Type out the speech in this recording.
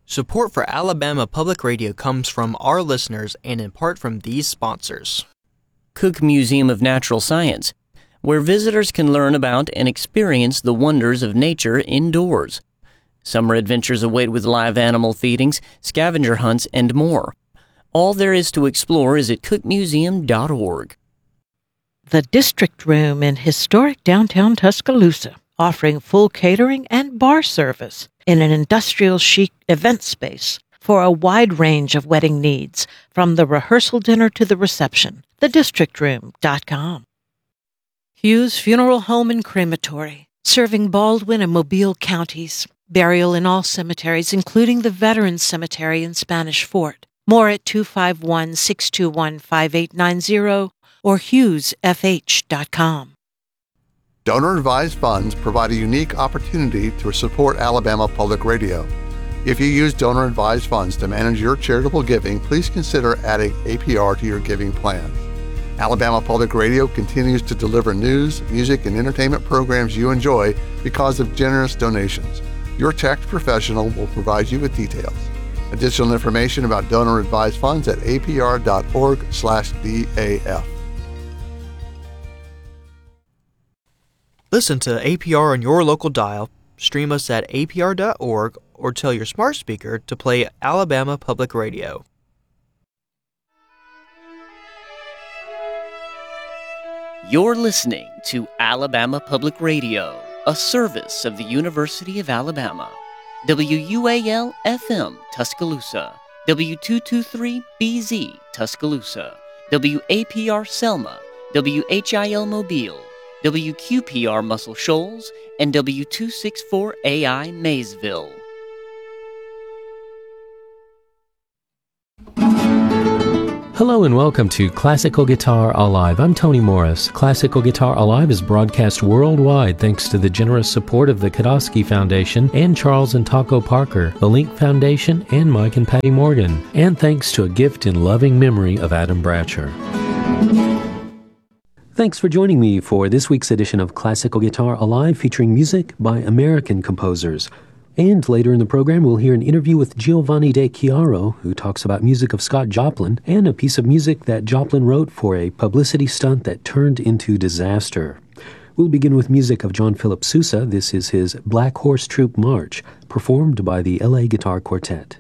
Support for Alabama Public Radio comes from our listeners and in part from these sponsors. Cook Museum of Natural Science, where visitors can learn about and experience the wonders of nature indoors. Summer adventures await with live animal feedings, scavenger hunts, and more. All there is to explore is at cookmuseum.org. The District Room in historic downtown Tuscaloosa, offering full catering and bar service in an industrial chic event space for a wide range of wedding needs, from the rehearsal dinner to the reception. thedistrictroom.com. Hughes Funeral Home and Crematory, serving Baldwin and Mobile counties. Burial in all cemeteries, including the Veterans Cemetery in Spanish Fort. More at 251-621-5890 or hughesfh.com. Donor-advised funds provide a unique opportunity to support Alabama Public Radio. If you use donor-advised funds to manage your charitable giving, please consider adding APR to your giving plan. Alabama Public Radio continues to deliver news, music, and entertainment programs you enjoy because of generous donations. Your tax professional will provide you with details. Additional information about donor-advised funds at apr.org/DAF. Listen to APR on your local dial, stream us at apr.org, or tell your smart speaker to play Alabama Public Radio. You're listening to Alabama Public Radio, a service of the University of Alabama. WUAL-FM Tuscaloosa, W223BZ Tuscaloosa, WAPR Selma, WHIL Mobile, WQPR Muscle Shoals, and W264AI Maysville. Hello and welcome to Classical Guitar Alive. I'm Tony Morris. Classical Guitar Alive is broadcast worldwide thanks to the generous support of the Kodosky Foundation and Charles and Taco Parker, the Link Foundation, and Mike and Patty Morgan, and thanks to a gift in loving memory of Adam Bratcher. Thanks for joining me for this week's edition of Classical Guitar Alive, featuring music by American composers. And later in the program, we'll hear an interview with Giovanni De Chiaro, who talks about music of Scott Joplin and a piece of music that Joplin wrote for a publicity stunt that turned into disaster. We'll begin with music of John Philip Sousa. This is his Black Horse Troop March, performed by the LA Guitar Quartet.